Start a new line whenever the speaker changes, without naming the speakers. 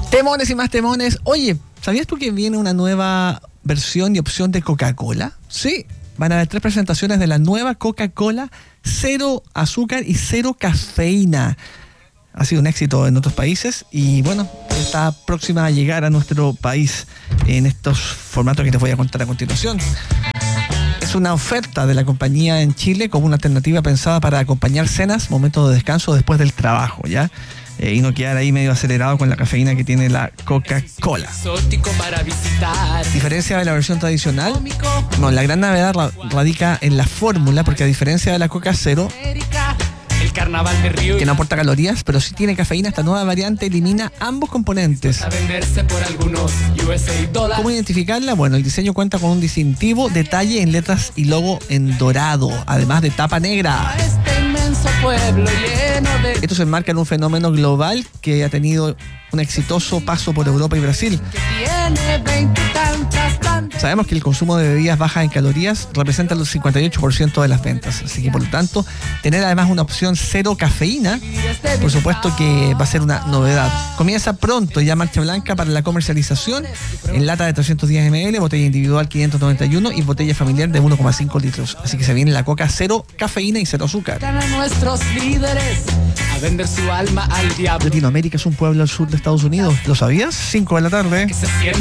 Temones y más temones. Oye, ¿sabías tú que viene una nueva versión y opción de Coca-Cola? Sí, van a haber 3 presentaciones de la nueva Coca-Cola, 0 azúcar y 0 cafeína. Ha sido un éxito en otros países y bueno, está próxima a llegar a nuestro país en estos formatos que te voy a contar a continuación. Es una oferta de la compañía en Chile como una alternativa pensada para acompañar cenas, momentos de descanso después del trabajo, ¿ya? Y no quedar ahí medio acelerado con la cafeína que tiene la Coca-Cola. Diferencia de la versión tradicional, no, la gran novedad radica en la fórmula, porque a diferencia de la Coca Cero, que no aporta calorías, pero sí tiene cafeína, esta nueva variante elimina ambos componentes. ¿Cómo identificarla? Bueno, el diseño cuenta con un distintivo detalle en letras y logo en dorado, además de tapa negra. Esto se enmarca en un fenómeno global que ha tenido un exitoso paso por Europa y Brasil. Sabemos que el consumo de bebidas bajas en calorías representa el 58% de las ventas, así que por lo tanto tener además una opción 0 cafeína, por supuesto que va a ser una novedad. Comienza pronto ya marcha blanca para la comercialización en lata de 310 ml, botella individual 591 y botella familiar de 1,5 litros, así que se viene la Coca 0 cafeína y 0 azúcar. Latinoamérica es un pueblo al sur de Estados Unidos, ¿lo sabías? 5 de la tarde.